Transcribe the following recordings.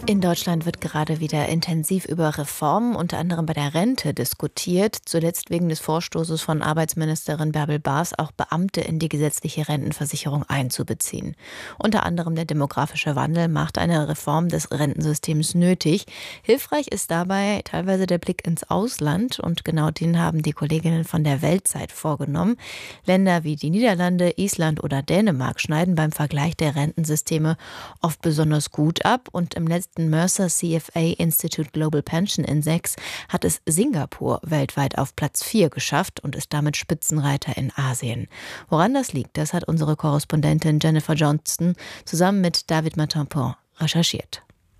In Deutschland wird gerade wieder intensiv über Reformen, unter anderem bei der Rente, diskutiert. Zuletzt wegen des Vorstoßes von Arbeitsministerin Bärbel Baas, auch Beamte in die gesetzliche Rentenversicherung einzubeziehen. Unter anderem der demografische Wandel macht eine Reform des Rentensystems nötig. Hilfreich ist dabei teilweise der Blick ins Ausland und genau den haben die Kolleginnen von der Weltzeit vorgenommen. Länder wie die Niederlande, Island oder Dänemark schneiden beim Vergleich der Rentensysteme oft besonders gut ab und im letzten Mercer CFA Institute Global Pension Index hat es Singapur weltweit auf Platz 4 geschafft und ist damit Spitzenreiter in Asien. Woran das liegt, das hat unsere Korrespondentin Jennifer Johnston zusammen mit David Matanpon recherchiert.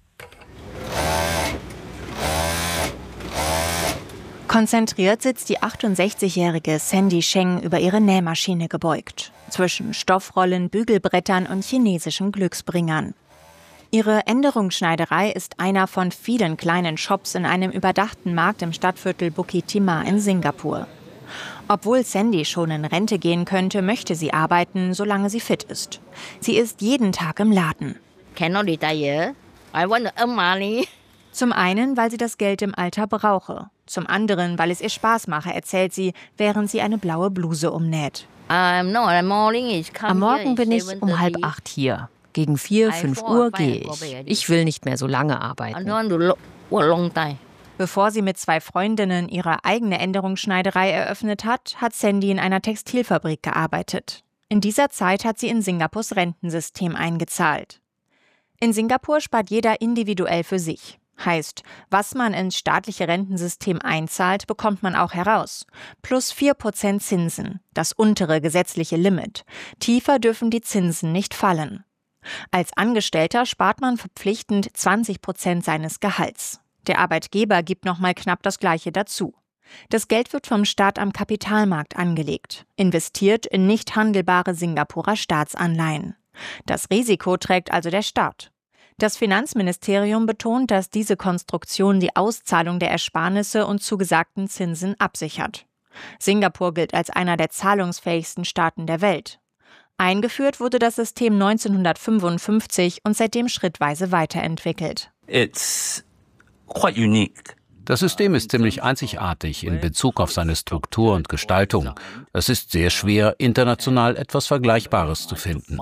Konzentriert sitzt die 68-jährige Sandy Sheng über ihre Nähmaschine gebeugt, zwischen Stoffrollen, Bügelbrettern und chinesischen Glücksbringern. Ihre Änderungsschneiderei ist einer von vielen kleinen Shops in einem überdachten Markt im Stadtviertel Bukit Timah in Singapur. Obwohl Sandy schon in Rente gehen könnte, möchte sie arbeiten, solange sie fit ist. Sie ist jeden Tag im Laden. Cannot retire. I want to earn money. Zum einen, weil sie das Geld im Alter brauche. Zum anderen, weil es ihr Spaß mache, erzählt sie, während sie eine blaue Bluse umnäht. Am Morgen bin ich um 7:30 hier. Gegen 4, 5 Uhr gehe ich. Ich will nicht mehr so lange arbeiten. Bevor sie mit 2 Freundinnen ihre eigene Änderungsschneiderei eröffnet hat, hat Sandy in einer Textilfabrik gearbeitet. In dieser Zeit hat sie in Singapurs Rentensystem eingezahlt. In Singapur spart jeder individuell für sich. Heißt, was man ins staatliche Rentensystem einzahlt, bekommt man auch heraus. Plus 4% Zinsen, das untere gesetzliche Limit. Tiefer dürfen die Zinsen nicht fallen. Als Angestellter spart man verpflichtend 20% seines Gehalts. Der Arbeitgeber gibt nochmal knapp das Gleiche dazu. Das Geld wird vom Staat am Kapitalmarkt angelegt, investiert in nicht handelbare Singapurer Staatsanleihen. Das Risiko trägt also der Staat. Das Finanzministerium betont, dass diese Konstruktion die Auszahlung der Ersparnisse und zugesagten Zinsen absichert. Singapur gilt als einer der zahlungsfähigsten Staaten der Welt. Eingeführt wurde das System 1955 und seitdem schrittweise weiterentwickelt. It's quite unique. Das System ist ziemlich einzigartig in Bezug auf seine Struktur und Gestaltung. Es ist sehr schwer, international etwas Vergleichbares zu finden.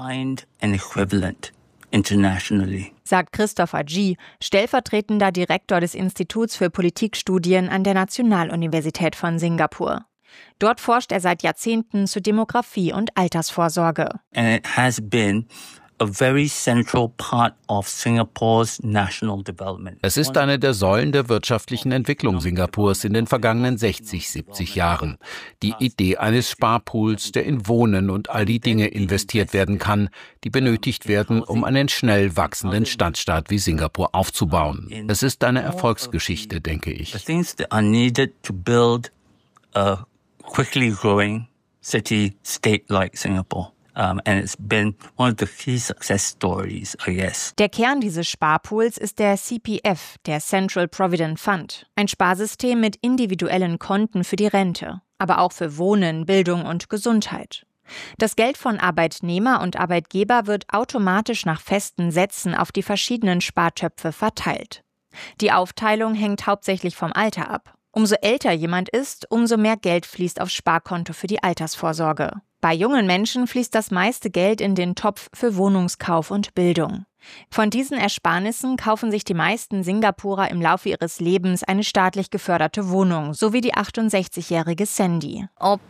Sagt Christopher Gee, stellvertretender Direktor des Instituts für Politikstudien an der Nationaluniversität von Singapur. Dort forscht er seit Jahrzehnten zu Demografie und Altersvorsorge. And it has been a very central part of Singapore's national development. Es ist eine der Säulen der wirtschaftlichen Entwicklung Singapurs in den vergangenen 60, 70 Jahren. Die Idee eines Sparpools, der in Wohnen und all die Dinge investiert werden kann, die benötigt werden, um einen schnell wachsenden Stadtstaat wie Singapur aufzubauen. Es ist eine Erfolgsgeschichte, denke ich. The things that are needed to build a quickly growing city-state like Singapore. And it's been one of the key success stories, I guess. Der Kern dieses Sparpools ist der CPF, der Central Provident Fund. Ein Sparsystem mit individuellen Konten für die Rente, aber auch für Wohnen, Bildung und Gesundheit. Das Geld von Arbeitnehmer und Arbeitgeber wird automatisch nach festen Sätzen auf die verschiedenen Spartöpfe verteilt. Die Aufteilung hängt hauptsächlich vom Alter ab. Umso älter jemand ist, umso mehr Geld fließt aufs Sparkonto für die Altersvorsorge. Bei jungen Menschen fließt das meiste Geld in den Topf für Wohnungskauf und Bildung. Von diesen Ersparnissen kaufen sich die meisten Singapurer im Laufe ihres Lebens eine staatlich geförderte Wohnung, so wie die 68-jährige Sandy.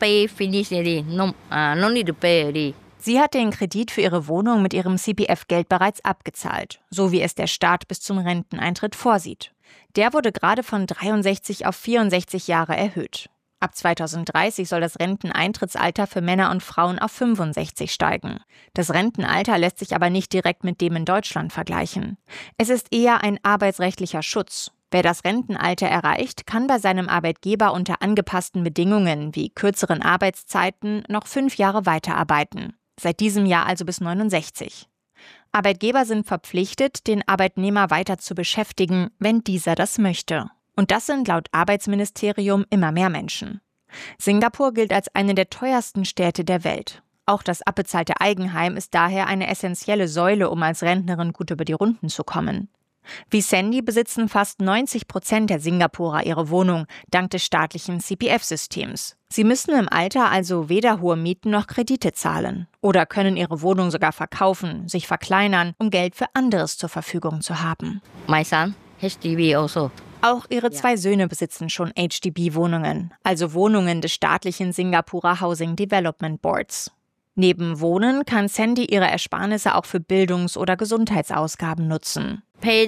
Sie hat den Kredit für ihre Wohnung mit ihrem CPF-Geld bereits abgezahlt, so wie es der Staat bis zum Renteneintritt vorsieht. Der wurde gerade von 63 auf 64 Jahre erhöht. Ab 2030 soll das Renteneintrittsalter für Männer und Frauen auf 65 steigen. Das Rentenalter lässt sich aber nicht direkt mit dem in Deutschland vergleichen. Es ist eher ein arbeitsrechtlicher Schutz. Wer das Rentenalter erreicht, kann bei seinem Arbeitgeber unter angepassten Bedingungen wie kürzeren Arbeitszeiten noch 5 Jahre weiterarbeiten. Seit diesem Jahr also bis 69. Arbeitgeber sind verpflichtet, den Arbeitnehmer weiter zu beschäftigen, wenn dieser das möchte. Und das sind laut Arbeitsministerium immer mehr Menschen. Singapur gilt als eine der teuersten Städte der Welt. Auch das abbezahlte Eigenheim ist daher eine essentielle Säule, um als Rentnerin gut über die Runden zu kommen. Wie Sandy besitzen fast 90% der Singapurer ihre Wohnung, dank des staatlichen CPF-Systems. Sie müssen im Alter also weder hohe Mieten noch Kredite zahlen oder können ihre Wohnung sogar verkaufen, sich verkleinern, um Geld für anderes zur Verfügung zu haben. My son, HDB also. Auch ihre 2 Söhne besitzen schon HDB-Wohnungen, also Wohnungen des staatlichen Singapurer Housing Development Boards. Neben Wohnen kann Sandy ihre Ersparnisse auch für Bildungs- oder Gesundheitsausgaben nutzen. Für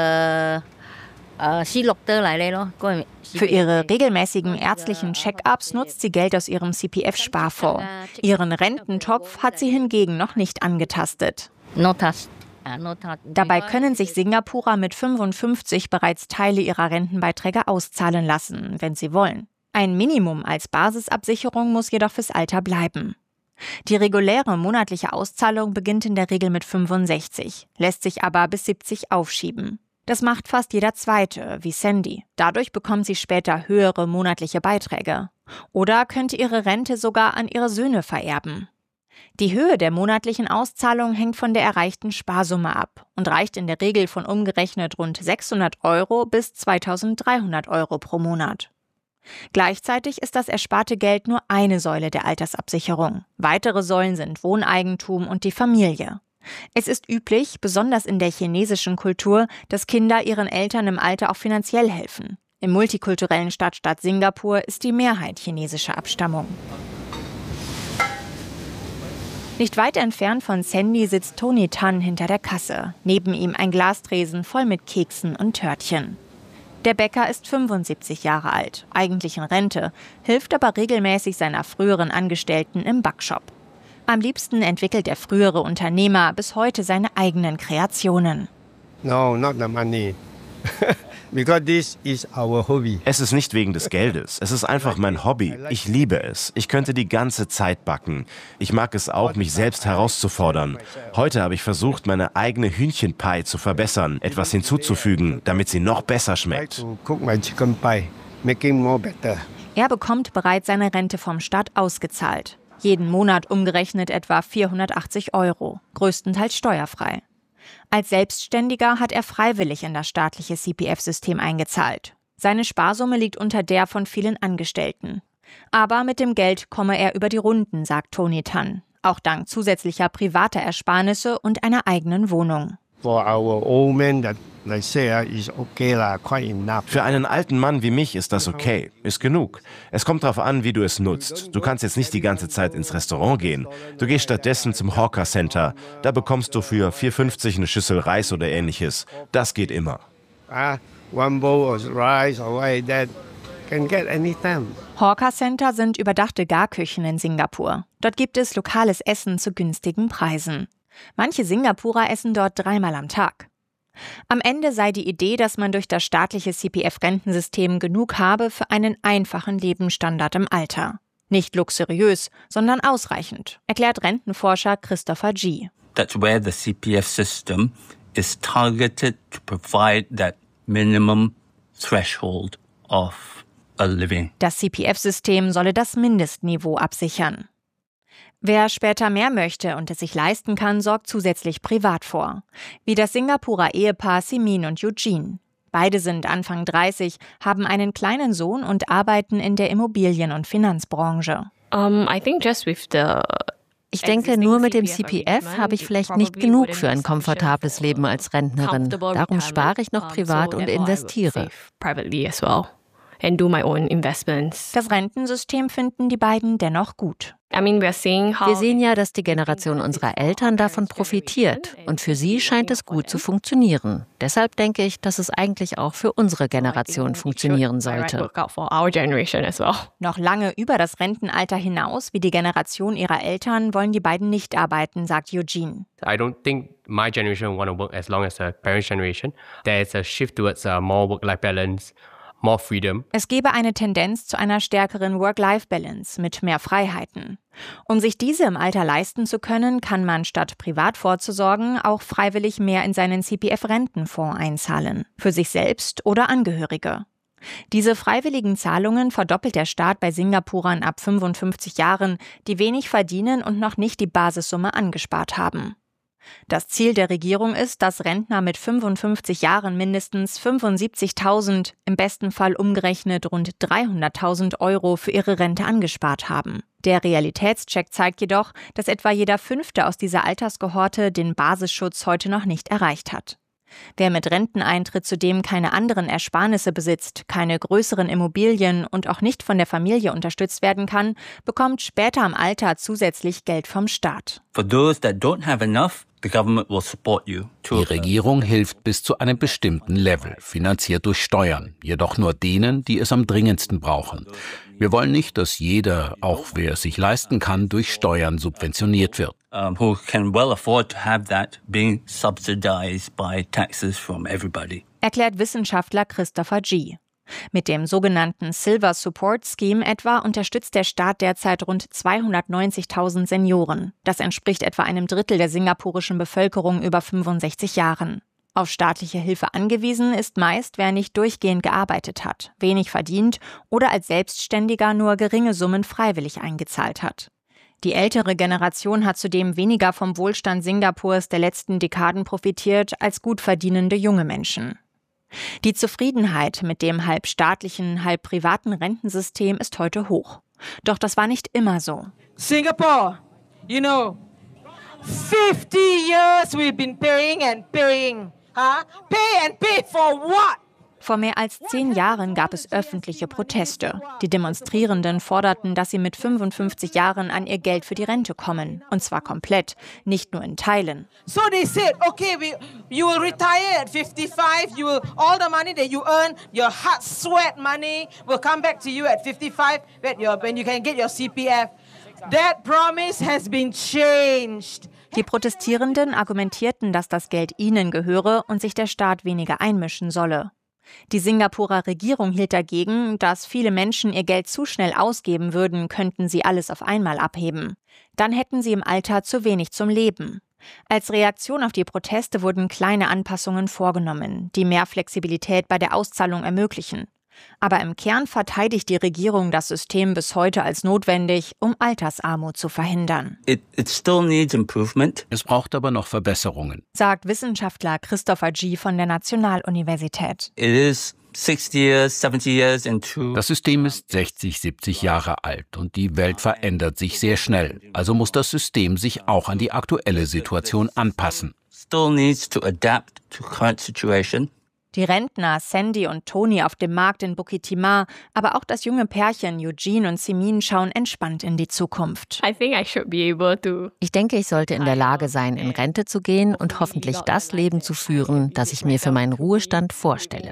ihre regelmäßigen ärztlichen Check-ups nutzt sie Geld aus ihrem CPF-Sparfonds. Ihren Rententopf hat sie hingegen noch nicht angetastet. Dabei können sich Singapurer mit 55 bereits Teile ihrer Rentenbeiträge auszahlen lassen, wenn sie wollen. Ein Minimum als Basisabsicherung muss jedoch fürs Alter bleiben. Die reguläre monatliche Auszahlung beginnt in der Regel mit 65, lässt sich aber bis 70 aufschieben. Das macht fast jeder Zweite, wie Sandy. Dadurch bekommt sie später höhere monatliche Beiträge. Oder könnte ihre Rente sogar an ihre Söhne vererben. Die Höhe der monatlichen Auszahlung hängt von der erreichten Sparsumme ab und reicht in der Regel von umgerechnet rund 600 € bis 2.300 € pro Monat. Gleichzeitig ist das ersparte Geld nur eine Säule der Altersabsicherung. Weitere Säulen sind Wohneigentum und die Familie. Es ist üblich, besonders in der chinesischen Kultur, dass Kinder ihren Eltern im Alter auch finanziell helfen. Im multikulturellen Stadtstaat Singapur ist die Mehrheit chinesischer Abstammung. Nicht weit entfernt von Sandy sitzt Tony Tan hinter der Kasse. Neben ihm ein Glastresen voll mit Keksen und Törtchen. Der Bäcker ist 75 Jahre alt, eigentlich in Rente, hilft aber regelmäßig seiner früheren Angestellten im Backshop. Am liebsten entwickelt der frühere Unternehmer bis heute seine eigenen Kreationen. No, not the money. Because this is our hobby. Es ist nicht wegen des Geldes, es ist einfach mein Hobby. Ich liebe es. Ich könnte die ganze Zeit backen. Ich mag es auch, mich selbst herauszufordern. Heute habe ich versucht, meine eigene Hühnchenpie zu verbessern, etwas hinzuzufügen, damit sie noch besser schmeckt. Er bekommt bereits seine Rente vom Staat ausgezahlt. Jeden Monat umgerechnet etwa 480 €, größtenteils steuerfrei. Als Selbstständiger hat er freiwillig in das staatliche CPF-System eingezahlt. Seine Sparsumme liegt unter der von vielen Angestellten. Aber mit dem Geld komme er über die Runden, sagt Tony Tan. Auch dank zusätzlicher privater Ersparnisse und einer eigenen Wohnung. Für einen alten Mann wie mich ist das okay, ist genug. Es kommt darauf an, wie du es nutzt. Du kannst jetzt nicht die ganze Zeit ins Restaurant gehen. Du gehst stattdessen zum Hawker Center. Da bekommst du für 4,50 eine Schüssel Reis oder ähnliches. Das geht immer. Hawker Center sind überdachte Garküchen in Singapur. Dort gibt es lokales Essen zu günstigen Preisen. Manche Singapurer essen dort 3-mal am Tag. Am Ende sei die Idee, dass man durch das staatliche CPF-Rentensystem genug habe für einen einfachen Lebensstandard im Alter. Nicht luxuriös, sondern ausreichend, erklärt Rentenforscher Christopher G. That's where the CPF system is targeted to provide that minimum threshold of a living. Das CPF-System solle das Mindestniveau absichern. Wer später mehr möchte und es sich leisten kann, sorgt zusätzlich privat vor. Wie das Singapurer Ehepaar Simin und Eugene. Beide sind Anfang 30, haben einen kleinen Sohn und arbeiten in der Immobilien- und Finanzbranche. Ich denke, nur mit dem CPF habe ich vielleicht nicht genug für ein komfortables Leben als Rentnerin. Darum spare ich noch privat und investiere. Das Rentensystem finden die beiden dennoch gut. Wir sehen ja, dass die Generation unserer Eltern davon profitiert. Und für sie scheint es gut zu funktionieren. Deshalb denke ich, dass es eigentlich auch für unsere Generation funktionieren sollte. Noch lange über das Rentenalter hinaus, wie die Generation ihrer Eltern, wollen die beiden nicht arbeiten, sagt Eugene. I don't think my generation want to work as long as the parents' generation. There is a shift towards more work-life balance. More freedom. Es gebe eine Tendenz zu einer stärkeren Work-Life-Balance mit mehr Freiheiten. Um sich diese im Alter leisten zu können, kann man statt privat vorzusorgen auch freiwillig mehr in seinen CPF-Rentenfonds einzahlen, für sich selbst oder Angehörige. Diese freiwilligen Zahlungen verdoppelt der Staat bei Singapurern ab 55 Jahren, die wenig verdienen und noch nicht die Basissumme angespart haben. Das Ziel der Regierung ist, dass Rentner mit 55 Jahren mindestens 75.000, im besten Fall umgerechnet rund 300.000 Euro für ihre Rente angespart haben. Der Realitätscheck zeigt jedoch, dass etwa jeder Fünfte aus dieser Alterskohorte den Basisschutz heute noch nicht erreicht hat. Wer mit Renteneintritt zudem keine anderen Ersparnisse besitzt, keine größeren Immobilien und auch nicht von der Familie unterstützt werden kann, bekommt später im Alter zusätzlich Geld vom Staat. For those that don't have enough, the government will support you. Die Regierung hilft bis zu einem bestimmten Level, finanziert durch Steuern, jedoch nur denen, die es am dringendsten brauchen. Wir wollen nicht, dass jeder, auch wer es sich leisten kann, durch Steuern subventioniert wird. Who can well afford to have that being subsidized by taxes from everybody. Erklärt Wissenschaftler Christopher G. Mit dem sogenannten Silver Support Scheme etwa unterstützt der Staat derzeit rund 290.000 Senioren. Das entspricht etwa einem Drittel der singapurischen Bevölkerung über 65 Jahren. Auf staatliche Hilfe angewiesen ist meist, wer nicht durchgehend gearbeitet hat, wenig verdient oder als Selbstständiger nur geringe Summen freiwillig eingezahlt hat. Die ältere Generation hat zudem weniger vom Wohlstand Singapurs der letzten Dekaden profitiert als gut verdienende junge Menschen. Die Zufriedenheit mit dem halb staatlichen, halb privaten Rentensystem ist heute hoch. Doch das war nicht immer so. Singapore, 50 years we've been paying and paying. Pay and pay for what? Vor mehr als 10 Jahren gab es öffentliche Proteste. Die Demonstrierenden forderten, dass sie mit 55 Jahren an ihr Geld für die Rente kommen. Und zwar komplett, nicht nur in Teilen. So they said, okay, you will retire at 55, all the money that you earn, your hard sweat money will come back to you at 55 when you can get your CPF. That promise has been changed. Die Protestierenden argumentierten, dass das Geld ihnen gehöre und sich der Staat weniger einmischen solle. Die Singapurer Regierung hielt dagegen, dass viele Menschen ihr Geld zu schnell ausgeben würden, könnten sie alles auf einmal abheben. Dann hätten sie im Alter zu wenig zum Leben. Als Reaktion auf die Proteste wurden kleine Anpassungen vorgenommen, die mehr Flexibilität bei der Auszahlung ermöglichen. Aber im Kern verteidigt die Regierung das System bis heute als notwendig, um Altersarmut zu verhindern. It still needs improvement. Es braucht aber noch Verbesserungen, sagt Wissenschaftler Christopher G. von der Nationaluniversität. It is 60 years, 70 years into. Das System ist 60, 70 Jahre alt und die Welt verändert sich sehr schnell. Also muss das System sich auch an die aktuelle Situation anpassen. Still needs to adapt to current situation. Die Rentner Sandy und Tony auf dem Markt in Bukit Timah, aber auch das junge Pärchen Eugene und Simin schauen entspannt in die Zukunft. Ich denke, ich sollte in der Lage sein, in Rente zu gehen und hoffentlich das Leben zu führen, das ich mir für meinen Ruhestand vorstelle.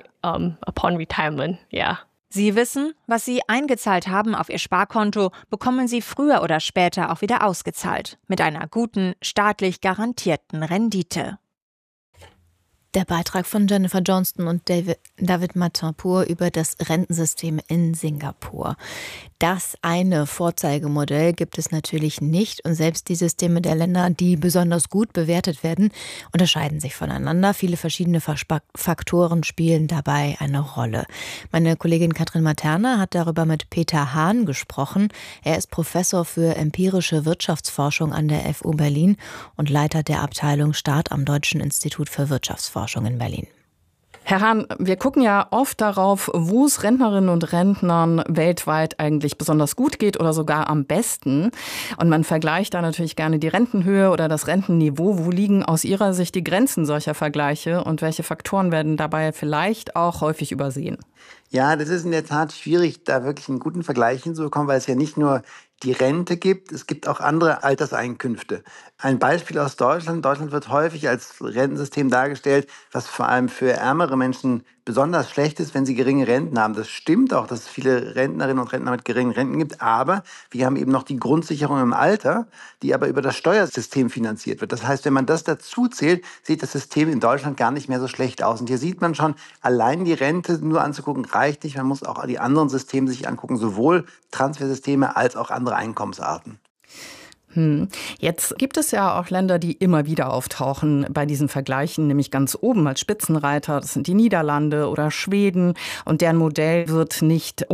Sie wissen, was sie eingezahlt haben auf ihr Sparkonto, bekommen sie früher oder später auch wieder ausgezahlt. Mit einer guten, staatlich garantierten Rendite. Der Beitrag von Jennifer Johnston und David Matanpour über das Rentensystem in Singapur. Das eine Vorzeigemodell gibt es natürlich nicht und selbst die Systeme der Länder, die besonders gut bewertet werden, unterscheiden sich voneinander. Viele verschiedene Faktoren spielen dabei eine Rolle. Meine Kollegin Katrin Materna hat darüber mit Peter Hahn gesprochen. Er ist Professor für empirische Wirtschaftsforschung an der FU Berlin und Leiter der Abteilung Staat am Deutschen Institut für Wirtschaftsforschung in Berlin. Herr Hahn, wir gucken ja oft darauf, wo es Rentnerinnen und Rentnern weltweit eigentlich besonders gut geht oder sogar am besten. Und man vergleicht da natürlich gerne die Rentenhöhe oder das Rentenniveau. Wo liegen aus Ihrer Sicht die Grenzen solcher Vergleiche und welche Faktoren werden dabei vielleicht auch häufig übersehen? Ja, das ist in der Tat schwierig, da wirklich einen guten Vergleich hinzubekommen, weil es ja nicht nur die Rente gibt, es gibt auch andere Alterseinkünfte. Ein Beispiel aus Deutschland. Deutschland wird häufig als Rentensystem dargestellt, was vor allem für ärmere Menschen besonders schlecht ist, wenn sie geringe Renten haben. Das stimmt auch, dass es viele Rentnerinnen und Rentner mit geringen Renten gibt, aber wir haben eben noch die Grundsicherung im Alter, die aber über das Steuersystem finanziert wird. Das heißt, wenn man das dazu zählt, sieht das System in Deutschland gar nicht mehr so schlecht aus. Und hier sieht man schon, allein die Rente nur anzugucken, reicht nicht. Man muss auch die anderen Systeme sich angucken, sowohl Transfersysteme als auch andere Einkommensarten. Jetzt gibt es ja auch Länder, die immer wieder auftauchen bei diesen Vergleichen, nämlich ganz oben als Spitzenreiter. Das sind die Niederlande oder Schweden und deren Modell wird nicht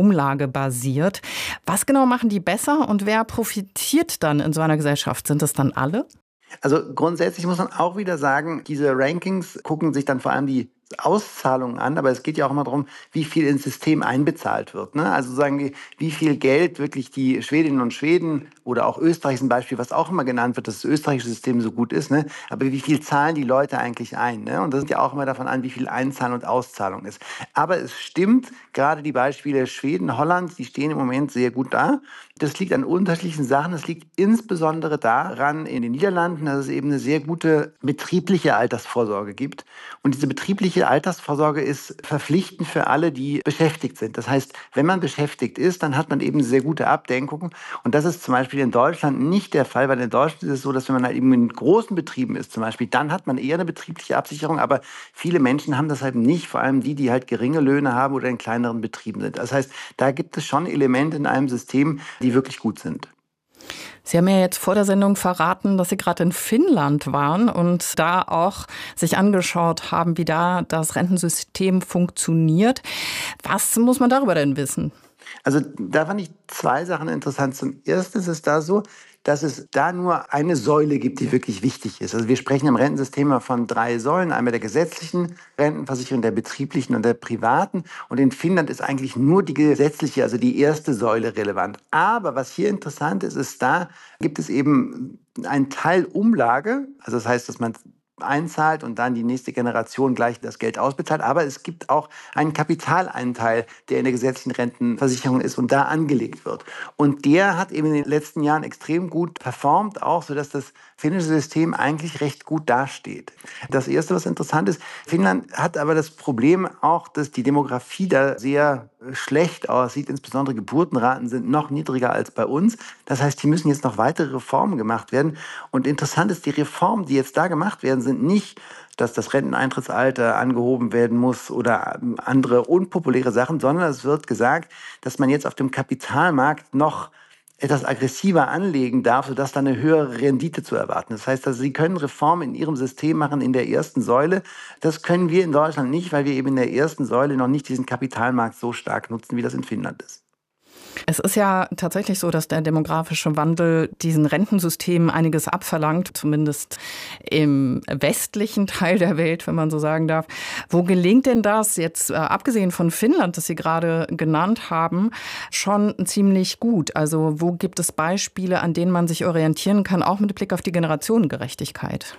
umlagebasiert. Was genau machen die besser und wer profitiert dann in so einer Gesellschaft? Sind das dann alle? Also grundsätzlich muss man auch wieder sagen, diese Rankings gucken sich dann vor allem die Auszahlungen an, aber es geht ja auch immer darum, wie viel ins System einbezahlt wird. Ne? Also sagen wir, wie viel Geld wirklich die Schwedinnen und Schweden oder auch Österreich ist ein Beispiel, was auch immer genannt wird, dass das österreichische System so gut ist, ne? Aber wie viel zahlen die Leute eigentlich ein? Ne? Und das hängt ja auch immer davon an, wie viel Einzahlung und Auszahlung ist. Aber es stimmt, gerade die Beispiele Schweden, Holland, die stehen im Moment sehr gut da. Das liegt an unterschiedlichen Sachen. Das liegt insbesondere daran in den Niederlanden, dass es eben eine sehr gute betriebliche Altersvorsorge gibt. Und diese betriebliche Altersvorsorge ist verpflichtend für alle, die beschäftigt sind. Das heißt, wenn man beschäftigt ist, dann hat man eben eine sehr gute Abdeckung. Und das ist zum Beispiel in Deutschland nicht der Fall, weil in Deutschland ist es so, dass wenn man halt eben in großen Betrieben ist zum Beispiel, dann hat man eher eine betriebliche Absicherung. Aber viele Menschen haben das halt nicht, vor allem die halt geringe Löhne haben oder in kleineren Betrieben sind. Das heißt, da gibt es schon Elemente in einem System, die wirklich gut sind. Sie haben ja jetzt vor der Sendung verraten, dass Sie gerade in Finnland waren und da auch sich angeschaut haben, wie da das Rentensystem funktioniert. Was muss man darüber denn wissen? Also da fand ich 2 Sachen interessant. Zum Ersten ist es da so, dass es da nur eine Säule gibt, die wirklich wichtig ist. Also wir sprechen im Rentensystem von 3 Säulen. Einmal der gesetzlichen Rentenversicherung, der betrieblichen und der privaten. Und in Finnland ist eigentlich nur die gesetzliche, also die erste Säule relevant. Aber was hier interessant ist, ist, da gibt es eben einen Teil Umlage. Also das heißt, dass man einzahlt und dann die nächste Generation gleich das Geld ausbezahlt. Aber es gibt auch einen Kapitaleinteil, der in der gesetzlichen Rentenversicherung ist und da angelegt wird. Und der hat eben in den letzten Jahren extrem gut performt, auch sodass das finnische System eigentlich recht gut dasteht. Das Erste, was interessant ist, Finnland hat aber das Problem auch, dass die Demografie da sehr schlecht aussieht. Insbesondere Geburtenraten sind noch niedriger als bei uns. Das heißt, hier müssen jetzt noch weitere Reformen gemacht werden. Und interessant ist, die Reformen, die jetzt da gemacht werden, sind nicht, dass das Renteneintrittsalter angehoben werden muss oder andere unpopuläre Sachen, sondern es wird gesagt, dass man jetzt auf dem Kapitalmarkt noch etwas aggressiver anlegen darf, sodass dann eine höhere Rendite zu erwarten ist. Das heißt, also Sie können Reformen in Ihrem System machen in der ersten Säule. Das können wir in Deutschland nicht, weil wir eben in der ersten Säule noch nicht diesen Kapitalmarkt so stark nutzen, wie das in Finnland ist. Es ist ja tatsächlich so, dass der demografische Wandel diesen Rentensystemen einiges abverlangt, zumindest im westlichen Teil der Welt, wenn man so sagen darf. Wo gelingt denn das jetzt, abgesehen von Finnland, das Sie gerade genannt haben, schon ziemlich gut? Also wo gibt es Beispiele, an denen man sich orientieren kann, auch mit Blick auf die Generationengerechtigkeit?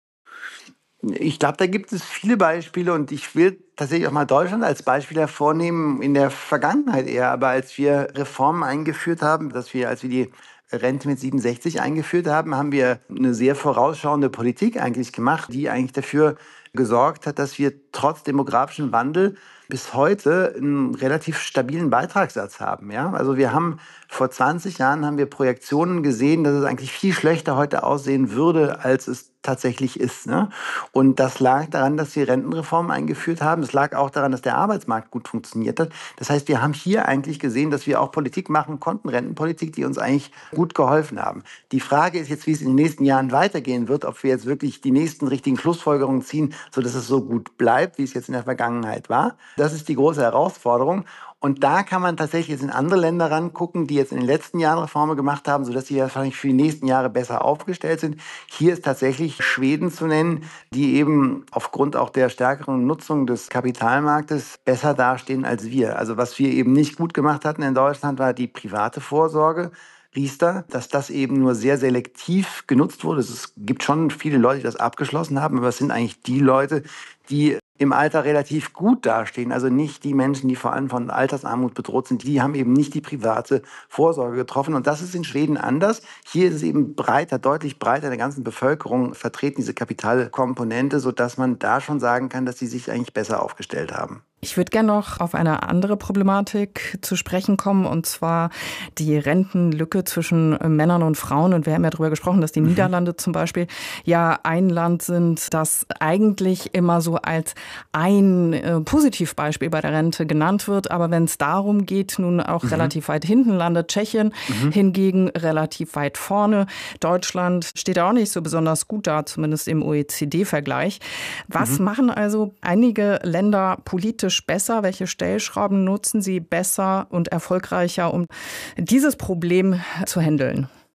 Ich glaube, da gibt es viele Beispiele und ich will tatsächlich auch mal Deutschland als Beispiel hervornehmen, in der Vergangenheit eher. Aber als wir Reformen eingeführt haben, als wir die Rente mit 67 eingeführt haben, haben wir eine sehr vorausschauende Politik eigentlich gemacht, die eigentlich dafür gesorgt hat, dass wir trotz demografischem Wandel bis heute einen relativ stabilen Beitragssatz haben. Ja? Also wir haben vor 20 Jahren haben wir Projektionen gesehen, dass es eigentlich viel schlechter heute aussehen würde, als es tatsächlich ist. Ne? Und das lag daran, dass wir Rentenreformen eingeführt haben. Es lag auch daran, dass der Arbeitsmarkt gut funktioniert hat. Das heißt, wir haben hier eigentlich gesehen, dass wir auch Politik machen konnten, Rentenpolitik, die uns eigentlich gut geholfen haben. Die Frage ist jetzt, wie es in den nächsten Jahren weitergehen wird, ob wir jetzt wirklich die nächsten richtigen Schlussfolgerungen ziehen, sodass es so gut bleibt, wie es jetzt in der Vergangenheit war. Das ist die große Herausforderung. Und da kann man tatsächlich jetzt in andere Länder rangucken, die jetzt in den letzten Jahren Reformen gemacht haben, sodass sie wahrscheinlich für die nächsten Jahre besser aufgestellt sind. Hier ist tatsächlich Schweden zu nennen, die eben aufgrund auch der stärkeren Nutzung des Kapitalmarktes besser dastehen als wir. Also was wir eben nicht gut gemacht hatten in Deutschland, war die private Vorsorge. Riester, dass das eben nur sehr selektiv genutzt wurde. Es gibt schon viele Leute, die das abgeschlossen haben, aber es sind eigentlich die Leute, die im Alter relativ gut dastehen. Also nicht die Menschen, die vor allem von Altersarmut bedroht sind, die haben eben nicht die private Vorsorge getroffen. Und das ist in Schweden anders. Hier ist es eben breiter, deutlich breiter in der ganzen Bevölkerung vertreten, diese Kapitalkomponente, sodass man da schon sagen kann, dass sie sich eigentlich besser aufgestellt haben. Ich würde gerne noch auf eine andere Problematik zu sprechen kommen, und zwar die Rentenlücke zwischen Männern und Frauen. Und wir haben ja darüber gesprochen, dass die Niederlande zum Beispiel ja ein Land sind, das eigentlich immer so als ein Positivbeispiel bei der Rente genannt wird. Aber wenn es darum geht, nun auch relativ weit hinten landet Tschechien, hingegen relativ weit vorne. Deutschland steht auch nicht so besonders gut da, zumindest im OECD-Vergleich. Was machen also einige Länder politisch besser? Welche Stellschrauben nutzen sie besser und erfolgreicher, um dieses Problem zu handeln?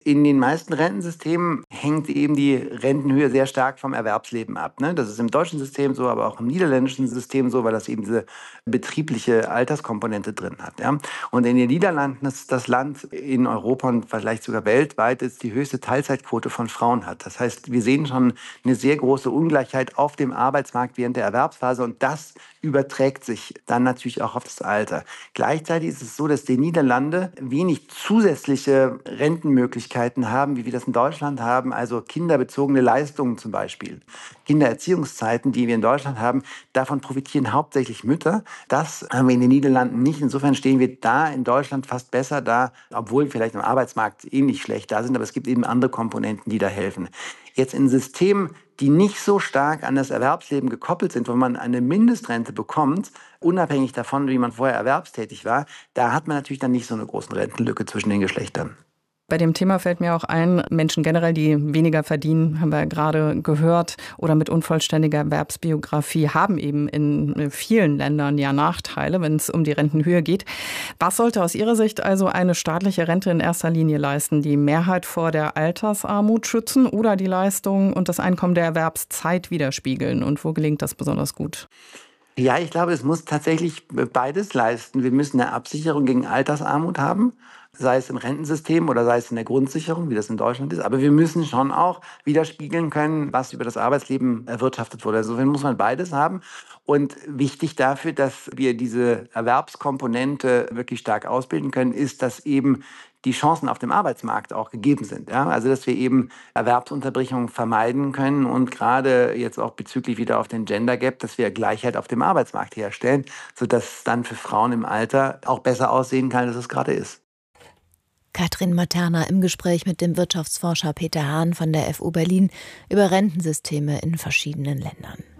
In den meisten Rentensystemen hängt eben die Rentenhöhe sehr stark vom Erwerbsleben ab. Das ist im deutschen System so, aber auch im niederländischen System so, weil das eben diese betriebliche Alterskomponente drin hat. Und in den Niederlanden ist das Land in Europa und vielleicht sogar weltweit, das die höchste Teilzeitquote von Frauen hat. Das heißt, wir sehen schon eine sehr große Ungleichheit auf dem Arbeitsmarkt während der Erwerbsphase und das überträgt sich dann natürlich auch auf das Alter. Gleichzeitig ist es so, dass die Niederlande wenig zusätzliche Rentenmöglichkeiten haben, wie wir das in Deutschland haben, also kinderbezogene Leistungen zum Beispiel. Kindererziehungszeiten, die wir in Deutschland haben, davon profitieren hauptsächlich Mütter. Das haben wir in den Niederlanden nicht. Insofern stehen wir da in Deutschland fast besser da, obwohl wir vielleicht im Arbeitsmarkt ähnlich schlecht da sind, aber es gibt eben andere Komponenten, die da helfen. Jetzt in Systemen, die nicht so stark an das Erwerbsleben gekoppelt sind, wo man eine Mindestrente bekommt, unabhängig davon, wie man vorher erwerbstätig war, da hat man natürlich dann nicht so eine große Rentenlücke zwischen den Geschlechtern. Bei dem Thema fällt mir auch ein, Menschen generell, die weniger verdienen, haben wir gerade gehört, oder mit unvollständiger Erwerbsbiografie, haben eben in vielen Ländern ja Nachteile, wenn es um die Rentenhöhe geht. Was sollte aus Ihrer Sicht also eine staatliche Rente in erster Linie leisten? Die Mehrheit vor der Altersarmut schützen oder die Leistung und das Einkommen der Erwerbszeit widerspiegeln? Und wo gelingt das besonders gut? Ja, ich glaube, es muss tatsächlich beides leisten. Wir müssen eine Absicherung gegen Altersarmut haben, sei es im Rentensystem oder sei es in der Grundsicherung, wie das in Deutschland ist. Aber wir müssen schon auch widerspiegeln können, was über das Arbeitsleben erwirtschaftet wurde. Insofern muss man beides haben. Und wichtig dafür, dass wir diese Erwerbskomponente wirklich stark ausbilden können, ist, dass eben die Chancen auf dem Arbeitsmarkt auch gegeben sind. Ja? Also dass wir eben Erwerbsunterbrechungen vermeiden können und gerade jetzt auch bezüglich wieder auf den Gender Gap, dass wir Gleichheit auf dem Arbeitsmarkt herstellen, sodass es dann für Frauen im Alter auch besser aussehen kann, als es gerade ist. Katrin Materna im Gespräch mit dem Wirtschaftsforscher Peter Hahn von der FU Berlin über Rentensysteme in verschiedenen Ländern.